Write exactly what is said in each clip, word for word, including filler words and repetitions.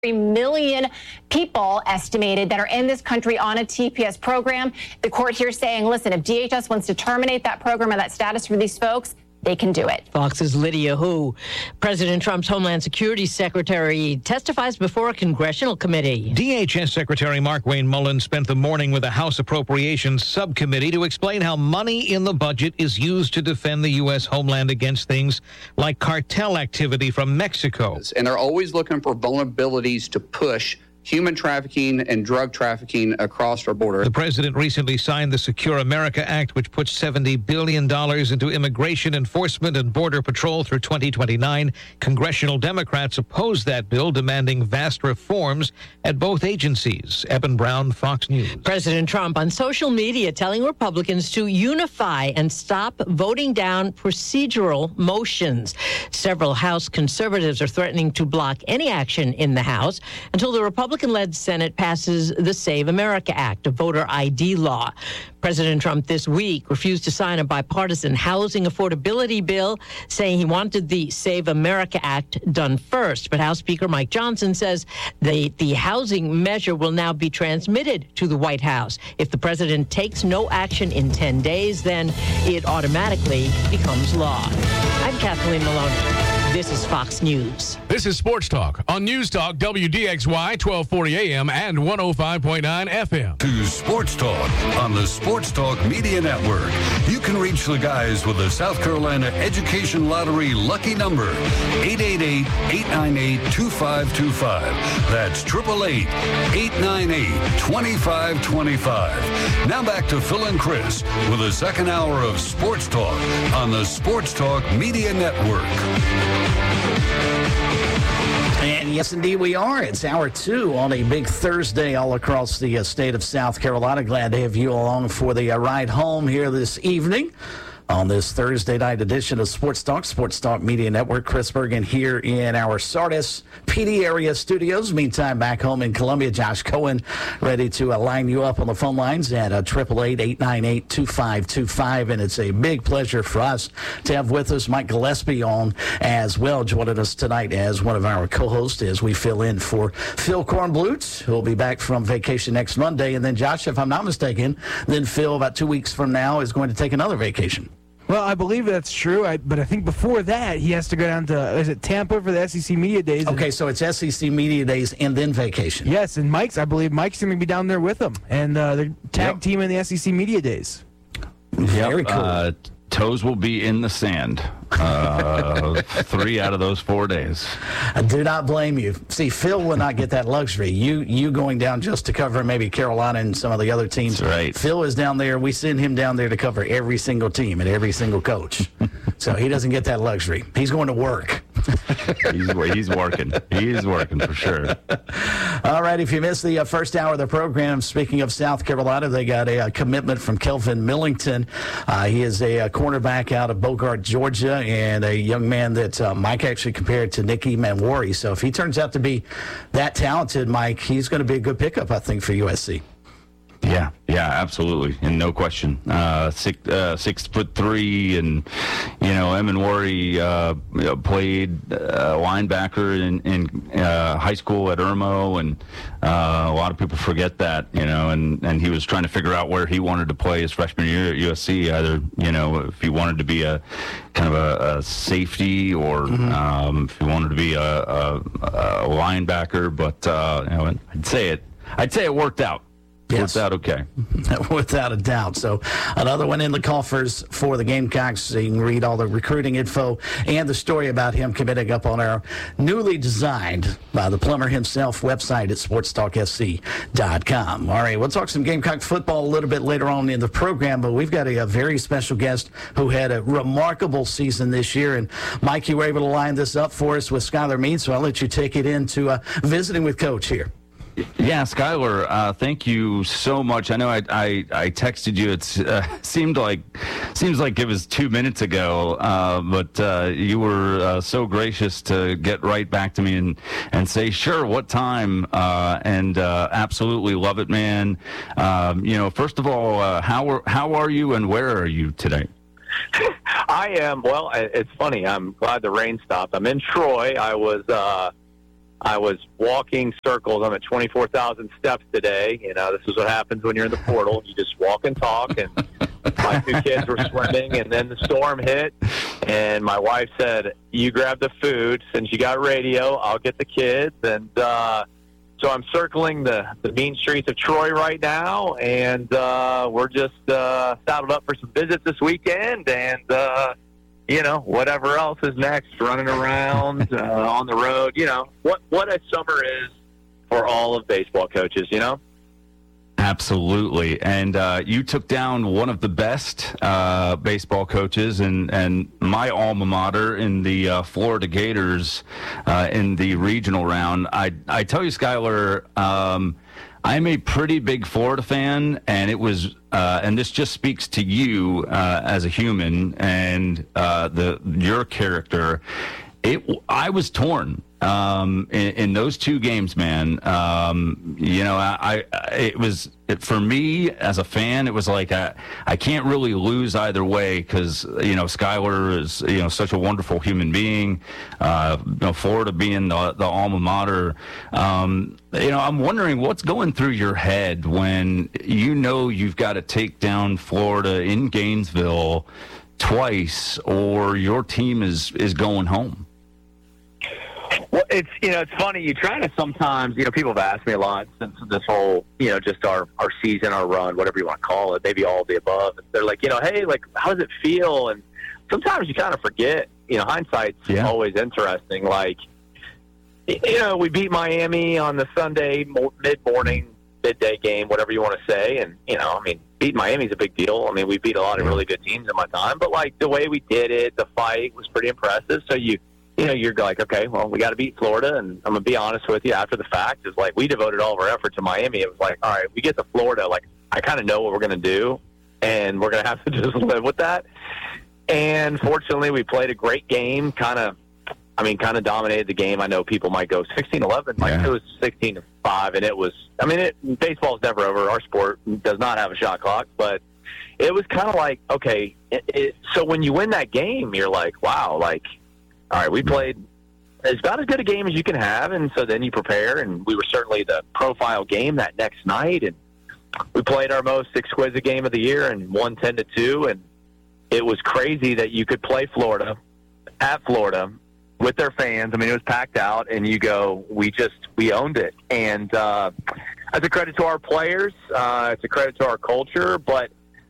million people estimated that are in this country on a T P S program. The court here saying, listen, if D H S wants to terminate that program or that status for these folks, they can do it. Fox's Lydia Hu. President Trump's Homeland Security Secretary testifies before a congressional committee. D H S Secretary Markwayne Mullin spent the morning with the House Appropriations Subcommittee to explain how money in the budget is used to defend the U S homeland against things like cartel activity from Mexico. And they're always looking for vulnerabilities to push human trafficking and drug trafficking across our border. The president recently signed the Secure America Act, which puts seventy billion dollars into immigration enforcement and border patrol through twenty twenty-nine. Congressional Democrats oppose that bill, demanding vast reforms at both agencies. Eben Brown, Fox News. President Trump on social media telling Republicans to unify and stop voting down procedural motions. Several House conservatives are threatening to block any action in the House until the Republicans Republican-led Senate passes the Save America Act, a voter I D law. President Trump this week refused to sign a bipartisan housing affordability bill, saying he wanted the Save America Act done first. But House Speaker Mike Johnson says the, the housing measure will now be transmitted to the White House. If the president takes no action in ten days, then it automatically becomes law. I'm Kathleen Maloney. This is Fox News. This is Sports Talk on News Talk W D X Y twelve forty A M and one oh five point nine F M. To Sports Talk on the Sports Talk Media Network. You can reach the guys with the South Carolina Education Lottery lucky number, eight eight eight, eight nine eight, two five two five. That's eight eight eight, eight nine eight, two five two five. Now back to Phil and Chris with the second hour of Sports Talk on the Sports Talk Media Network. And yes, indeed, we are. It's hour two on a big Thursday all across the uh, state of South Carolina. Glad to have you along for the uh, ride home here this evening on this Thursday night edition of Sports Talk, Sports Talk Media Network. Chris Bergen here in our Sardis P D area studios. Meantime, back home in Columbia, Josh Cohen ready to uh, line you up on the phone lines at eight eight eight, eight nine eight, two five two five. And it's a big pleasure for us to have with us Mike Gillespie on as well, joining us tonight as one of our co-hosts as we fill in for Phil Kornblut, who will be back from vacation next Monday. And then, Josh, if I'm not mistaken, then Phil, about two weeks from now, is going to take another vacation. Well, I believe that's true, I, but I think before that, he has to go down to, is it Tampa for the S E C Media Days? Okay, so it's S E C Media Days and then vacation. Yes, and Mike's, I believe Mike's going to be down there with him, and uh, they're tag yep. team in the S E C Media Days. Very yep, cool. Uh, toes will be in the sand uh, three out of those four days. I do not blame you. See, Phil will not get that luxury. You you going down just to cover maybe Carolina and some of the other teams. That's right. Phil is down there. We send him down there to cover every single team and every single coach. So he doesn't get that luxury. He's going to work. he's, he's working. He's working for sure. All right, if you missed the uh, first hour of the program, speaking of South Carolina, they got a, a commitment from Kelvin Millington. Uh, he is a, a cornerback out of Bogart, Georgia, and a young man that uh, Mike actually compared to Nicky Manwari. So if he turns out to be that talented, Mike, he's going to be a good pickup, I think, for U S C. Yeah, yeah, absolutely, and no question. Uh, six, uh, six foot three, and you know, Manwari uh, you know, played uh, linebacker in, in uh, high school at Irmo, and uh, a lot of people forget that. You know, and, and he was trying to figure out where he wanted to play his freshman year at U S C. Either you know, if he wanted to be a kind of a, a safety, or mm-hmm. um, if he wanted to be a, a, a linebacker. But uh, you know, I'd say it. I'd say it worked out. Yes. Worked out okay. Without a doubt. So another one in the coffers for the Gamecocks. So you can read all the recruiting info and the story about him committing up on our newly designed by the plumber himself website at sports talk s c dot com. All right, we'll talk some Gamecock football a little bit later on in the program, but we've got a, a very special guest who had a remarkable season this year. And Mike, you were able to line this up for us with Skylar Mead, so I'll let you take it into uh, visiting with Coach here. Yeah, Skylar, uh, thank you so much. I know I I, I texted you. It uh, seemed like seems like it was two minutes ago, uh, but uh, you were uh, so gracious to get right back to me and, and say, sure, what time? Uh, and uh, absolutely love it, man. Um, you know, first of all, uh, how are, how are you and where are you today? I am, well, it's funny. I'm glad the rain stopped. I'm in Troy. I was... Uh, I was walking circles. I'm at twenty-four thousand steps today. You know, this is what happens when you're in the portal. You just walk and talk, and my two kids were swimming, and then the storm hit, and my wife said, you grab the food. Since you got radio, I'll get the kids. And uh, so I'm circling the, the mean streets of Troy right now, and uh, we're just uh, saddled up for some visits this weekend, and uh, you know, whatever else is next, running around uh, on the road, you know, what, what a summer is for all of baseball coaches, you know? Absolutely. And uh, you took down one of the best uh, baseball coaches and, and my alma mater in the uh, Florida Gators uh, in the regional round. I, I tell you, Skylar, um, I'm a pretty big Florida fan, and it was, uh, and this just speaks to you uh, as a human and uh, the your character. It, I was torn um, in, in those two games, man. Um, you know, I, I it was it, for me as a fan. It was like I, I can't really lose either way because you know Skylar is you know such a wonderful human being. Uh, you know, Florida being the, the alma mater. Um, you know, I'm wondering what's going through your head when you know you've got to take down Florida in Gainesville twice, or your team is is going home. Well, it's, you know, it's funny. You try to sometimes, you know, people have asked me a lot since this whole, you know, just our, our season, our run, whatever you want to call it, maybe all of the above. They're like, you know, hey, like, how does it feel? And sometimes you kind of forget, you know, hindsight's yeah. always interesting. Like, you know, we beat Miami on the Sunday mid-morning, midday game, whatever you want to say. And, you know, I mean, beating Miami's a big deal. I mean, we beat a lot of really good teams in my time. But, like, the way we did it, the fight was pretty impressive. So you... You know, you're like, okay, well, we got to beat Florida, and I'm going to be honest with you, after the fact, is like, we devoted all of our effort to Miami. It was like, all right, we get to Florida, like, I kind of know what we're going to do, and we're going to have to just live with that. And fortunately, we played a great game, kind of, I mean, kind of dominated the game. I know people might go sixteen eleven, like yeah. it was sixteen to five, and it was, I mean, it, baseball's never over. Our sport does not have a shot clock, but it was kind of like, okay, it, it, so when you win that game, you're like, wow, like, all right, we played as about as good a game as you can have, and so then you prepare, and we were certainly the profile game that next night, and we played our most exquisite game of the year and won ten to two, and it was crazy that you could play Florida at Florida with their fans. I mean, it was packed out, and you go, we just, we owned it. And uh, as a credit to our players, uh, it's a credit to our culture, but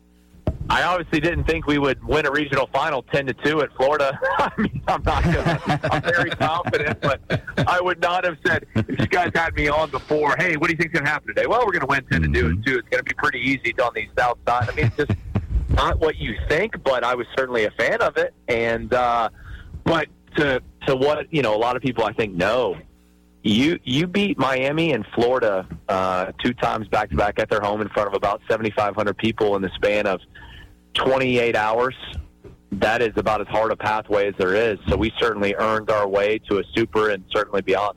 I obviously didn't think we would win a regional final ten to two at Florida. I mean, I'm not gonna, I'm very confident, but I would not have said, if you guys had me on before, hey, what do you think's going to happen today? Well, we're going to win ten to two, and two. It's going to be pretty easy on the south side. I mean, it's just not what you think, but I was certainly a fan of it. And, uh, but to, to what, you know, a lot of people I think know, you, you beat Miami and Florida uh, two times back-to-back at their home in front of about seventy-five hundred people in the span of twenty-eight hours. That is about as hard a pathway as there is. So we certainly earned our way to a super and certainly beyond.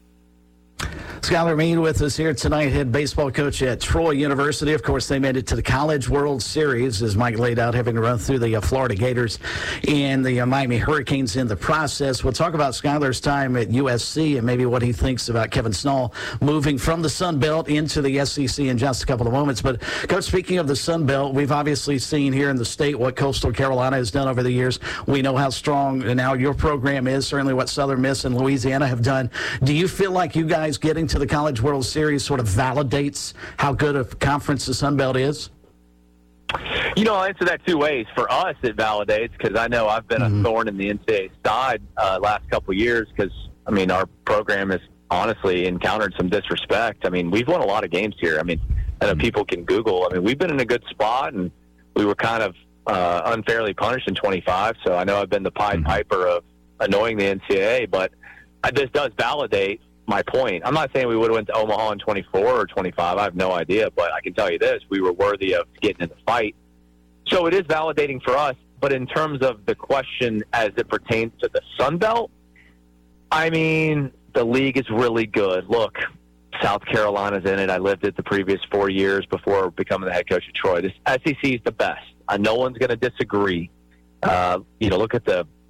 Skylar Meade with us here tonight, head baseball coach at Troy University. Of course, they made it to the College World Series, as Mike laid out, having to run through the uh, Florida Gators and the uh, Miami Hurricanes in the process. We'll talk about Skylar's time at U S C and maybe what he thinks about Kevin Snell moving from the Sun Belt into the S E C in just a couple of moments. But, Coach, speaking of the Sun Belt, we've obviously seen here in the state what Coastal Carolina has done over the years. We know how strong now your program is, certainly what Southern Miss and Louisiana have done. Do you feel like you guys getting to the College World Series sort of validates how good a conference the Sun Belt is? You know, I'll answer that two ways. For us, it validates, because I know I've been mm-hmm. a thorn in the N C double A side uh, last couple of years, because, I mean, our program has honestly encountered some disrespect. I mean, we've won a lot of games here. I mean, I know mm-hmm. people can Google. I mean, we've been in a good spot, and we were kind of uh, unfairly punished in twenty-five, so I know I've been the Pied mm-hmm. Piper of annoying the N C double A, but this does validate my point. I'm not saying we would have went to Omaha in twenty-four or twenty-five. I have no idea, but I can tell you this: we were worthy of getting in the fight. So it is validating for us. But in terms of the question as it pertains to the Sun Belt, I mean, the league is really good. Look, South Carolina's in it. I lived it the previous four years before becoming the head coach of Troy. This S E C is the best. Uh, no one's going to disagree. Uh, you know, look at the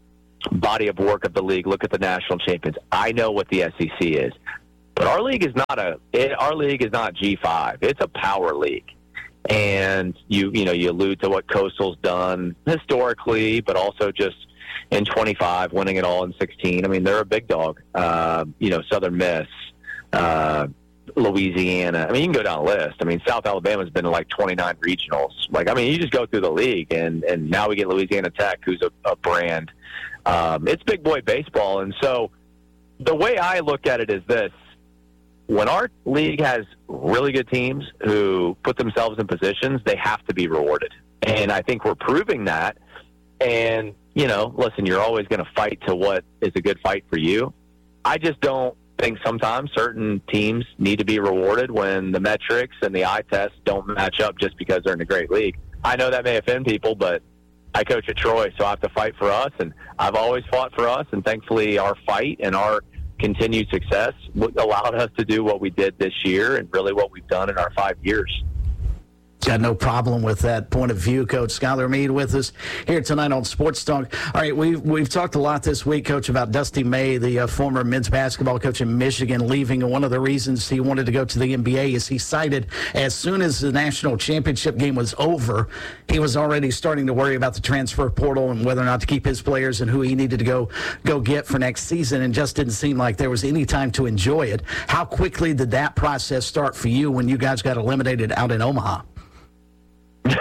body of work of the league, look at the national champions. I know what the S E C is, but our league is not a it, our league is not G five. It's a power league, and you you know you allude to what Coastal's done historically, but also just in twenty-five, winning it all in sixteen. I mean, they're a big dog. Uh, you know, Southern Miss, uh, Louisiana. I mean, you can go down the list. I mean, South Alabama's been in like twenty-nine regionals. Like, I mean, you just go through the league, and, and now we get Louisiana Tech, who's a, a brand. Um, it's big boy baseball. And so the way I look at it is this. When our league has really good teams who put themselves in positions, they have to be rewarded. And I think we're proving that. And, you know, listen, you're always going to fight to what is a good fight for you. I just don't think sometimes certain teams need to be rewarded when the metrics and the eye tests don't match up just because they're in a great league. I know that may offend people, but I coach at Troy, so I have to fight for us, and I've always fought for us, and thankfully our fight and our continued success allowed us to do what we did this year and really what we've done in our five years. Got no problem with that point of view. Coach Skylar Meade with us here tonight on Sports Talk. All right, we've, we've talked a lot this week, Coach, about Dusty May, the uh, former men's basketball coach in Michigan, leaving. And one of the reasons he wanted to go to the N B A is he cited as soon as the national championship game was over, he was already starting to worry about the transfer portal and whether or not to keep his players and who he needed to go go get for next season, and just didn't seem like there was any time to enjoy it. How quickly did that process start for you when you guys got eliminated out in Omaha? um,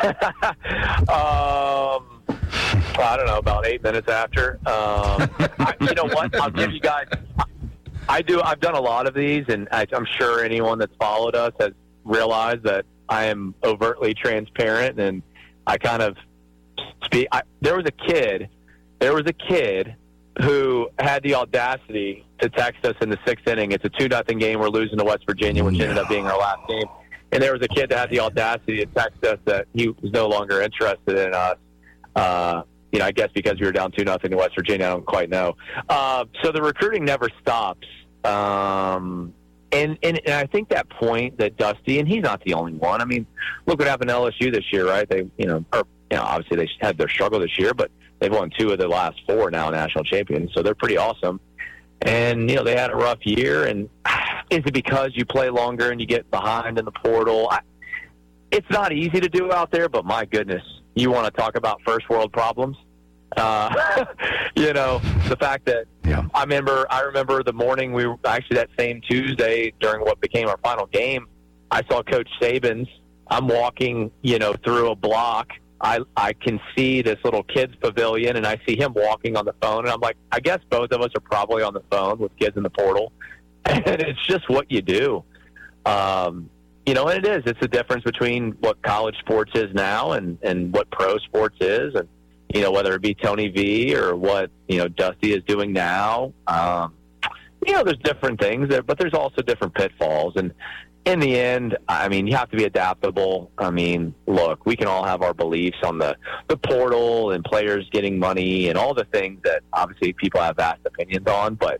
I don't know, about eight minutes after. Um, I, you know what? I'll give you guys. I do. I've done a lot of these, and I, I'm sure anyone that's followed us has realized that I am overtly transparent, and I kind of speak. I, there was a kid. There was a kid who had the audacity to text us in the sixth inning. It's a two nothing game. We're losing to West Virginia, which ended up being our last game. And there was a kid that had the audacity to text us that he was no longer interested in us. Uh, you know, I guess because we were down two nothing to West Virginia. I don't quite know. Uh, so the recruiting never stops. Um, and, and and I think that point that Dusty, and he's not the only one. I mean, look what happened to L S U this year, right? They, you know, or you know, obviously they had their struggle this year, but they've won two of the last four now national champions, so they're pretty awesome. And, you know, they had a rough year. And is it because you play longer and you get behind in the portal? I, it's not easy to do out there, but my goodness, you want to talk about first world problems? Uh, you know, the fact that yeah. I remember, I remember the morning we were actually that same Tuesday during what became our final game, I saw Coach Saban's. I'm walking, you know, through a block. I, I can see this little kids pavilion, and I see him walking on the phone, and I'm like, I guess both of us are probably on the phone with kids in the portal, and it's just what you do. Um, you know, and it is. It's the difference between what college sports is now and, and what pro sports is, and, you know, whether it be Tony V or what, you know, Dusty is doing now. Um, you know, there's different things there, but there's also different pitfalls, and in the end, I mean, you have to be adaptable. I mean, look, we can all have our beliefs on the, the portal and players getting money and all the things that obviously people have vast opinions on, but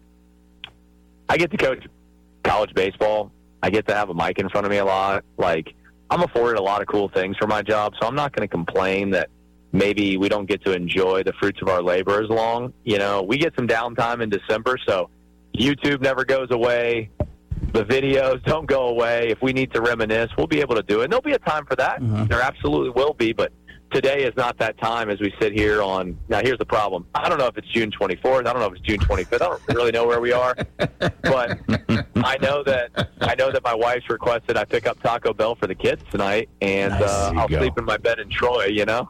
I get to coach college baseball. I get to have a mic in front of me a lot. Like, I'm afforded a lot of cool things for my job, so I'm not going to complain that maybe we don't get to enjoy the fruits of our labor as long. You know, we get some downtime in December, so YouTube never goes away. The videos don't go away. If we need to reminisce, we'll be able to do it. And there'll be a time for that. Mm-hmm. There absolutely will be, but today is not that time as we sit here on. Now, here's the problem. I don't know if it's June twenty-fourth. I don't know if it's June twenty-fifth. I don't really know where we are. But I know that I know that my wife's requested I pick up Taco Bell for the kids tonight, and nice. uh, I'll go. sleep in my bed in Troy, you know?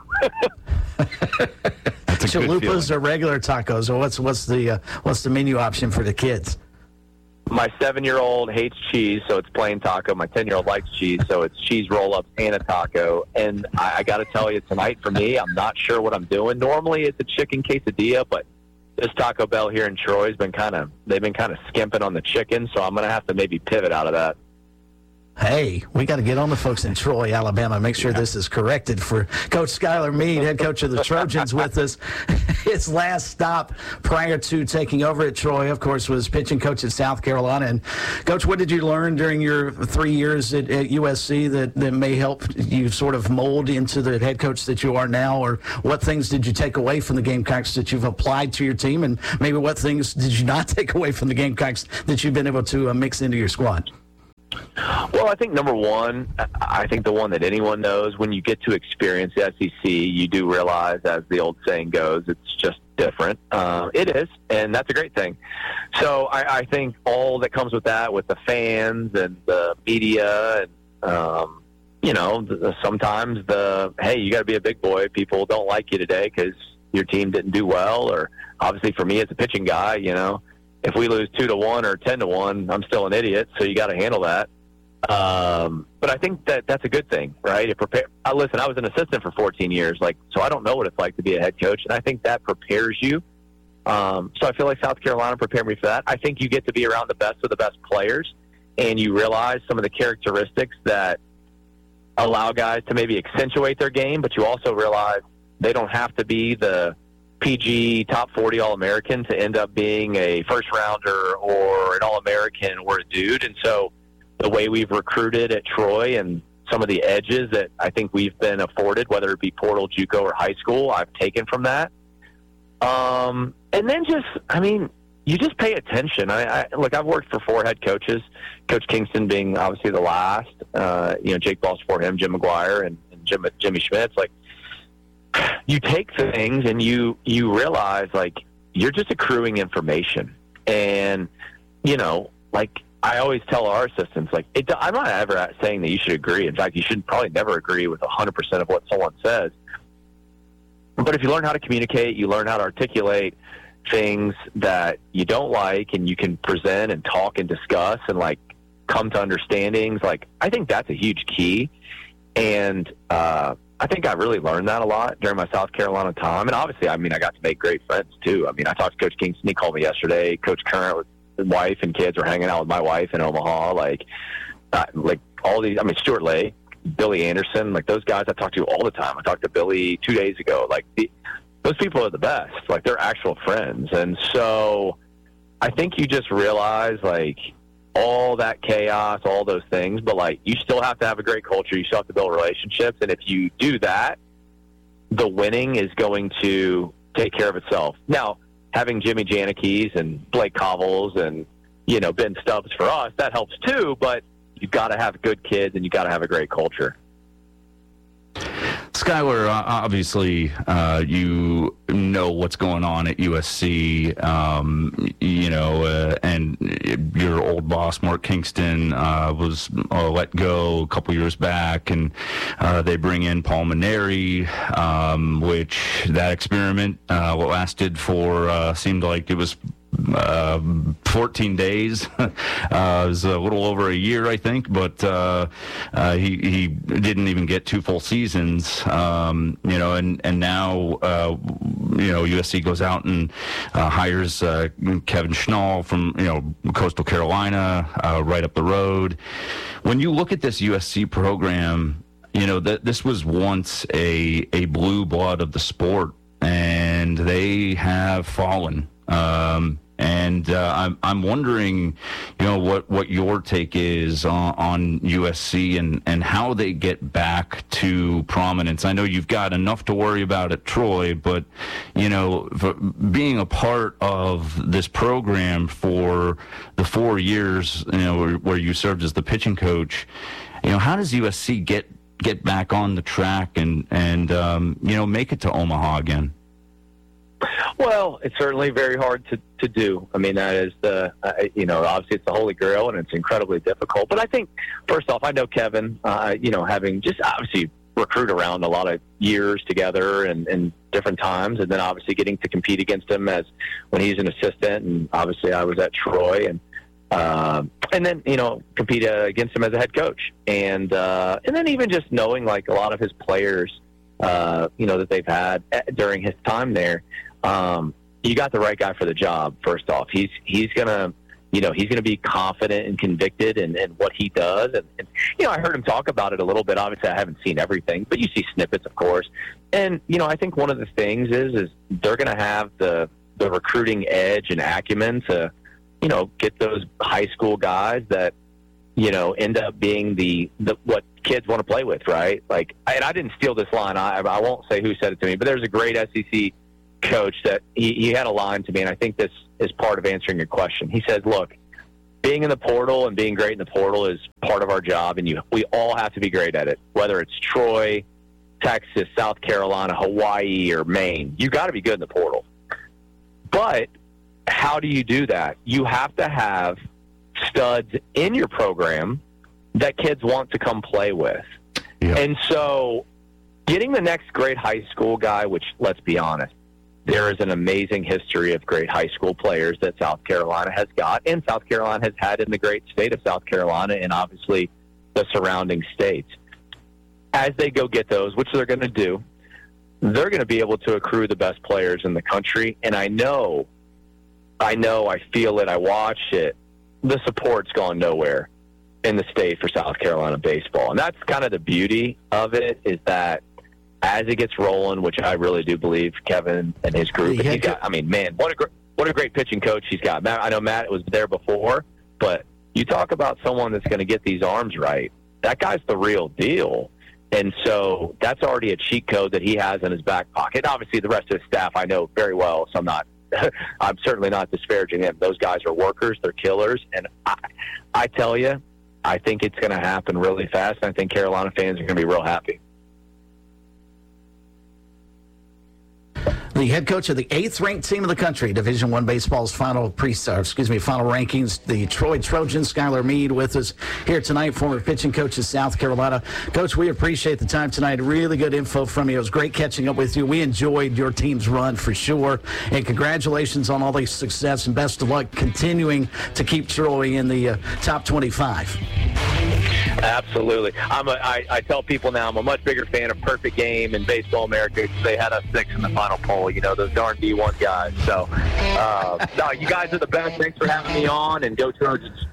Chalupas or regular tacos, or what's what's the uh, what's the menu option for the kids? My seven-year-old hates cheese, so it's plain taco. My ten-year-old likes cheese, so it's cheese roll-ups and a taco. And I, I got to tell you, tonight for me, I'm not sure what I'm doing. Normally it's a chicken quesadilla, but this Taco Bell here in Troy has been kind of, they've been kind of skimping on the chicken, so I'm going to have to maybe pivot out of that. Hey, we got to get on the folks in Troy, Alabama. Make sure yeah. this is corrected for Coach Skylar Meade, head coach of the Trojans, with us. His last stop prior to taking over at Troy, of course, was pitching coach at South Carolina. And, Coach, what did you learn during your three years at, at U S C that, that may help you sort of mold into the head coach that you are now? Or what things did you take away from the Gamecocks that you've applied to your team? And maybe what things did you not take away from the Gamecocks that you've been able to uh, mix into your squad? Well, I think number one, I think the one that anyone knows, when you get to experience the S E C, you do realize, as the old saying goes, it's just different. Uh, it is, and that's a great thing. So I, I think all that comes with that, with the fans and the media, and um, you know, the, sometimes the, hey, you got to be a big boy. People don't like you today because your team didn't do well, or obviously for me as a pitching guy, you know, if we lose two to one or ten to one, I'm still an idiot. So you got to handle that. Um, but I think that that's a good thing, right? It prepare. Uh, listen, I was an assistant for fourteen years, like, so I don't know what it's like to be a head coach, and I think that prepares you. Um, so I feel like South Carolina prepared me for that. I think you get to be around the best of the best players, and you realize some of the characteristics that allow guys to maybe accentuate their game, but you also realize they don't have to be the P G top forty All-American to end up being a first-rounder or an All-American or a dude. And so the way we've recruited at Troy and some of the edges that I think we've been afforded, whether it be portal, JUCO, or high school, I've taken from that. Um, and then just, I mean, you just pay attention. I, I look, I've worked for four head coaches, Coach Kingston being obviously the last, uh, you know, Jake Ball's for him, Jim McGuire, and, and Jim, Jimmy Schmitz. Like, you take things and you, you realize, like, you're just accruing information. And, you know, like, I always tell our assistants, like, it, I'm not ever saying that you should agree. In fact, you should probably never agree with one hundred percent of what someone says. But if you learn how to communicate, you learn how to articulate things that you don't like, and you can present and talk and discuss and, like, come to understandings. Like, I think that's a huge key. And, uh, I think I really learned that a lot during my South Carolina time. And obviously, I mean, I got to make great friends too. I mean, I talked to Coach Kingston. He called me yesterday. Coach Current with his wife and kids were hanging out with my wife in Omaha. Like, uh, like all these, I mean, Stuart Lay, Billy Anderson, like those guys I talk to all the time. I talked to Billy two days ago. Like, the, those people are the best. Like, they're actual friends. And so I think you just realize, like, all that chaos, all those things, but, like, you still have to have a great culture. You still have to build relationships. And if you do that, the winning is going to take care of itself. Now, having Jimmy Janikis and Blake Covels and, you know, Ben Stubbs for us, that helps too, but you've got to have good kids and you've got to have a great culture. Skylar, obviously, uh, you know what's going on at U S C, um, you know, uh, and your old boss, Mark Kingston, uh, was uh, let go a couple years back, and uh, they bring in Paul Mainieri, um, which that experiment uh, lasted for, uh, seemed like it was Uh, fourteen days. uh, it was a little over a year, I think, but uh, uh, he he didn't even get two full seasons. Um, you know, and and now uh, you know U S C goes out and uh, hires uh, Kevin Schnall from you know Coastal Carolina, uh, right up the road. When you look at this U S C program, you know that this was once a a blue blood of the sport, and they have fallen. Um, And uh, I'm I'm wondering, you know, what, what your take is on, on U S C and, and how they get back to prominence. I know you've got enough to worry about at Troy, but, you know, for being a part of this program for the four years, you know, where, where you served as the pitching coach, you know, how does U S C get get back on the track and, and um, you know, make it to Omaha again? Well, it's certainly very hard to, to do. I mean, that is the, uh, you know, obviously it's the Holy Grail and it's incredibly difficult. But I think, first off, I know Kevin, uh, you know, having just obviously recruit around a lot of years together and, and different times, and then obviously getting to compete against him as when he's an assistant. And obviously I was at Troy, and uh, and then, you know, compete uh, against him as a head coach. And, uh, and then even just knowing, like, a lot of his players, uh, you know, that they've had during his time there. Um, you got the right guy for the job. First off, he's he's gonna, you know, he's going to be confident and convicted in, in what he does. And, and, you know, I heard him talk about it a little bit. Obviously, I haven't seen everything, but you see snippets, of course. And, you know, I think one of the things is, is they're going to have the, the recruiting edge and acumen to, you know, get those high school guys that, you know, end up being the, the what kids want to play with, right? Like, and I didn't steal this line. I, I won't say who said it to me, but there's a great S E C coach that he, he had a line to me, and I think this is part of answering your question. He says, look, being in the portal and being great in the portal is part of our job, and you we all have to be great at it, whether it's Troy, Texas, South Carolina, Hawaii, or Maine. You got to be good in the portal. But how do you do that? You have to have studs in your program that kids want to come play with. Yep. And so getting the next great high school guy, which, let's be honest, there is an amazing history of great high school players that South Carolina has got, and South Carolina has had in the great state of South Carolina and obviously the surrounding states. As they go get those, which they're going to do, they're going to be able to accrue the best players in the country. And I know, I know, I feel it, I watch it, the support's gone nowhere in the state for South Carolina baseball. And that's kind of the beauty of it, is that as it gets rolling, which I really do believe Kevin and his group, and he's got, I mean, man, what a great, what a great pitching coach he's got. Matt, I know Matt was there before, but you talk about someone that's going to get these arms right. That guy's the real deal. And so that's already a cheat code that he has in his back pocket. Obviously, the rest of his staff I know very well, so I'm not, I'm certainly not disparaging them. Those guys are workers, they're killers, and I, I tell you, I think it's going to happen really fast. And I think Carolina fans are going to be real happy. The head coach of the eighth-ranked team in the country, Division One baseball's final pre, uh, excuse me, final rankings, the Troy Trojans. Skylar Meade with us here tonight, former pitching coach of South Carolina. Coach, we appreciate the time tonight. Really good info from you. It was great catching up with you. We enjoyed your team's run for sure, and congratulations on all the success and best of luck continuing to keep Troy in the uh, top twenty-five. Absolutely. I'm a, I, I tell people now I'm a much bigger fan of Perfect Game and Baseball America because they had us six in the final poll, you know, those darn D one guys. So, uh, no, you guys are the best. Thanks for having me on, and go Trojans.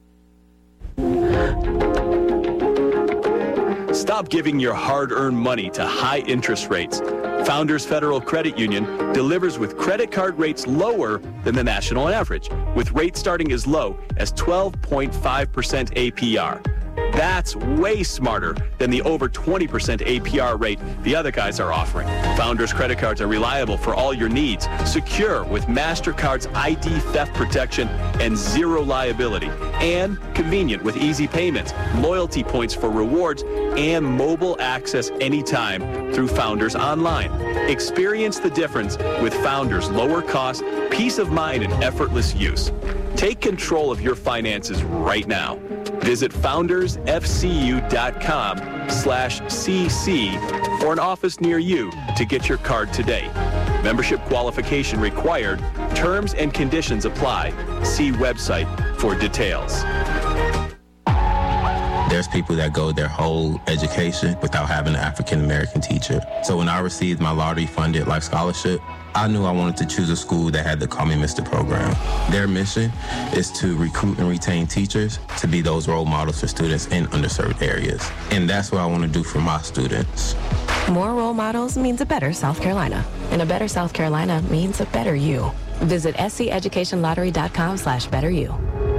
Stop giving your hard-earned money to high interest rates. Founders Federal Credit Union delivers with credit card rates lower than the national average, with rates starting as low as twelve point five percent A P R. That's way smarter than the over twenty percent A P R rate the other guys are offering. Founders credit cards are reliable for all your needs, secure with MasterCard's I D theft protection and zero liability, and convenient with easy payments, loyalty points for rewards, and mobile access anytime through Founders Online. Experience the difference with Founders' lower cost, peace of mind, and effortless use. Take control of your finances right now. Visit foundersfcu.com slash cc or an office near you to get your card today. Membership qualification required. Terms and conditions apply. See website for details. There's people that go their whole education without having an African-American teacher. So when I received my lottery-funded life scholarship, I knew I wanted to choose a school that had the Call Me Mister program. Their mission is to recruit and retain teachers to be those role models for students in underserved areas. And that's what I want to do for my students. More role models means a better South Carolina. And a better South Carolina means a better you. Visit sceducationlottery.com slash better you.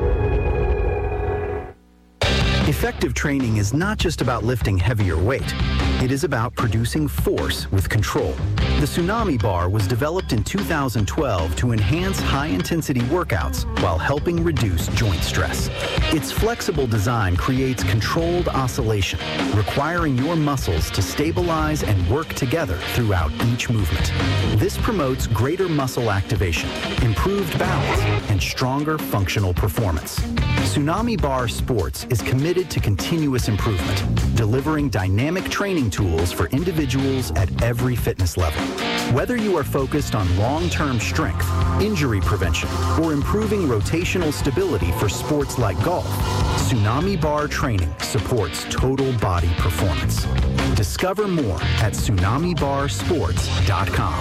Effective training is not just about lifting heavier weight. It is about producing force with control. The Tsunami Bar was developed in two thousand twelve to enhance high-intensity workouts while helping reduce joint stress. Its flexible design creates controlled oscillation, requiring your muscles to stabilize and work together throughout each movement. This promotes greater muscle activation, improved balance, and stronger functional performance. Tsunami Bar Sports is committed to continuous improvement, delivering dynamic training tools for individuals at every fitness level. Whether you are focused on long-term strength, injury prevention, or improving rotational stability for sports like golf, Tsunami Bar Training supports total body performance. Discover more at tsunami bar sports dot com.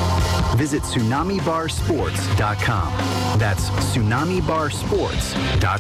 Visit tsunami bar sports dot com. That's tsunami bar sports dot